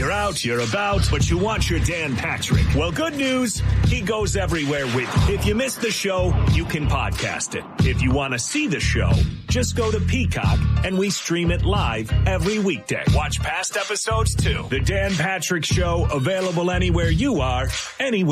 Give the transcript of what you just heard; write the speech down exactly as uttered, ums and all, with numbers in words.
You're out, you're about, but you want your Dan Patrick. Well, good news, he goes everywhere with you. If you missed the show, you can podcast it. If you want to see the show, just go to Peacock, and we stream it live every weekday. Watch past episodes, too. The Dan Patrick Show, available anywhere you are, anywhere.